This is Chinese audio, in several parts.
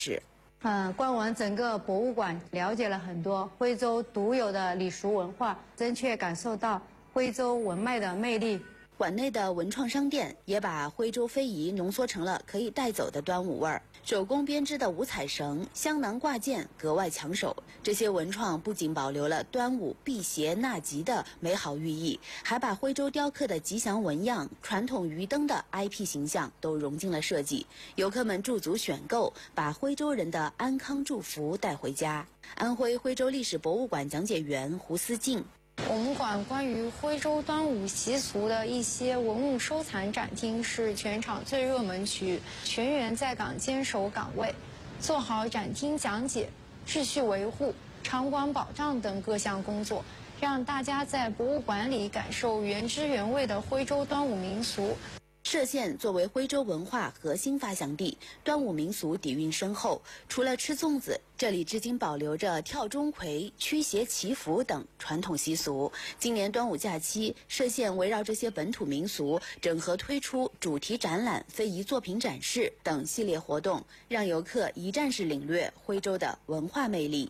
逛完整个博物馆，了解了很多徽州独有的礼俗文化，真切感受到徽州文脉的魅力。 馆内的文创商店也把徽州非遗浓缩成了可以带走的端午味儿。手工编织的五彩绳、香囊挂件格外抢手。这些文创不仅保留了端午辟邪纳吉的美好寓意，还把徽州雕刻的吉祥纹样、传统鱼灯的 IP 形象都融进了设计。游客们驻足选购，把徽州人的安康祝福带回家。安徽徽州历史博物馆讲解员胡思静。 我们馆关于徽州端午习俗的一些文物收藏展厅是全场最热门区域，全员在岗坚守岗位，做好展厅讲解、秩序维护、场馆保障等各项工作，让大家在博物馆里感受原汁原味的徽州端午民俗。 歙县作为徽州文化核心发祥地，端午民俗底蕴深厚。除了吃粽子，这里至今保留着跳钟馗、驱邪祈福等传统习俗。今年端午假期，歙县围绕这些本土民俗，整合推出主题展览、非遗作品展示等系列活动，让游客一站式领略徽州的文化魅力。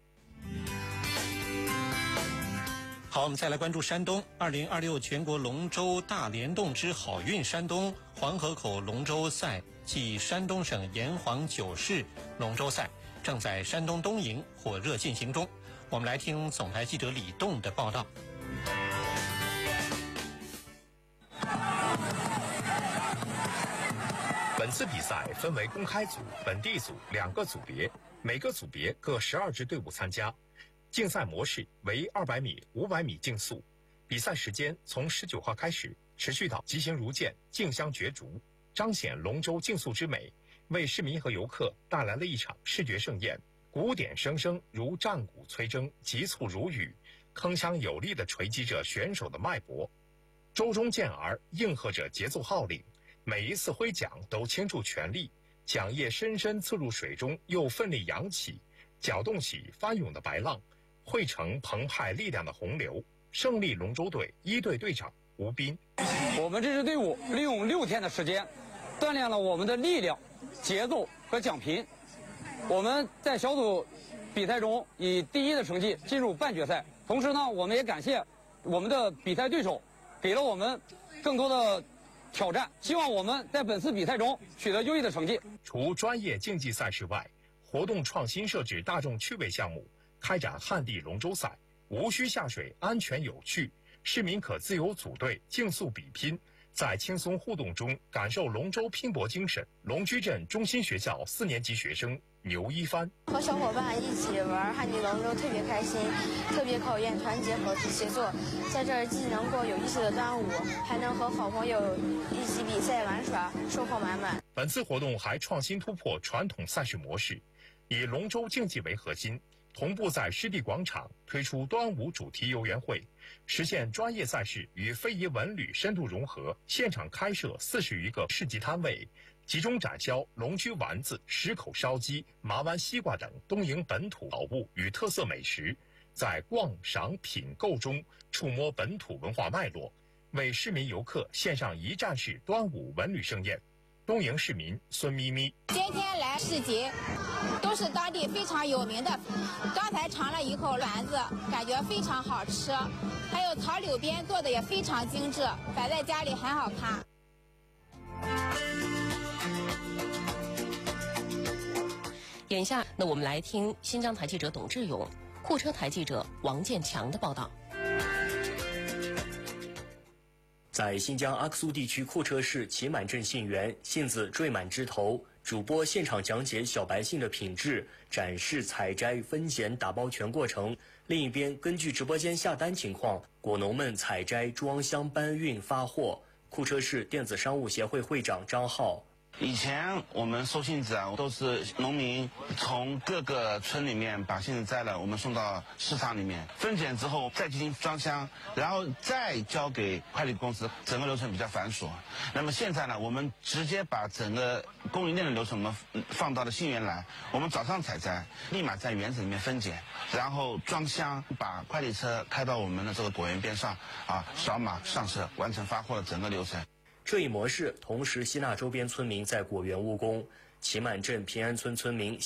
好，我们再来关注山东。2026全国龙舟大联动之好运山东黄河口龙舟赛暨山东省炎黄9市龙舟赛正在山东东营火热进行中。我们来听总台记者李栋的报道。 本次比赛分为公开组、本地组2个组别，每个组别各12支队伍参加。竞赛模式为200米、500米竞速，比赛时间从19号开始，持续到吉星如见、竞相角逐，彰显龙舟竞速之美，为市民和游客带来了一场视觉盛宴。鼓点声声如战鼓催征，急促如雨，铿锵有力地锤击着选手的脉搏。舟中健儿应和着节奏号令，每一次挥桨都倾注全力，桨叶深深刺入水中，又奋力扬起，搅动起翻涌的白浪，汇成澎湃力量的洪流。胜利龙舟队1队队长吴斌： 我们这支队伍利用6天的时间，锻炼了我们的力量、节奏和桨频。我们在小组比赛中以第1的成绩进入半决赛。同时呢，我们也感谢我们的比赛对手，给了我们更多的挑战。希望我们在本次比赛中取得优异的成绩。 除专业竞技赛事外，活动创新设置大众趣味项目，开展旱地龙舟赛，无需下水，安全有趣，市民可自由组队竞速比拼，在轻松互动中感受龙舟拼搏精神。龙居镇中心学校4年级学生牛一帆： 和小伙伴一起玩旱地龙舟特别开心，特别考验团结和协作。在这儿既能过有意思的端午，还能和好朋友一起比赛玩耍，收获满满。 本次活动还创新突破传统赛事模式，以龙舟竞技为核心，同步在湿地广场推出端午主题游园会，实现专业赛事与非遗文旅深度融合。现场开设40余个市集摊位，集中展销龙居丸子、石口烧鸡、麻湾西瓜等东营本土宝物与特色美食，在逛赏品购中触摸本土文化脉络，为市民游客献上一站式端午文旅盛宴。东营市民孙咪咪： 今天来市集都是当地非常有名的，刚才尝了一口丸子，感觉非常好吃，还有桃柳边做的也非常精致，摆在家里很好看。 眼下，那我们来听新疆台记者董志勇、库车台记者王建强的报道。 在新疆阿克苏地区库车市旗满镇杏园，杏子缀满枝头，主播现场讲解小白杏的品质，展示采摘、分拣、打包全过程。另一边，根据直播间下单情况，果农们采摘、装箱、搬运、发货。库车市电子商务协会会长张浩： 以前我们收杏子啊，都是农民从各个村里面把杏子摘了，我们送到市场里面分拣之后，再进行装箱，然后再交给快递公司，整个流程比较繁琐。那么现在呢，我们直接把整个供应链的流程我们放到了杏园来，我们早上采摘，立马在园子里面分拣，然后装箱，把快递车开到我们的这个果园边上扫码上车，完成发货的整个流程。 这一模式同时吸纳周边村民在果园务工。 祁满镇平安村村民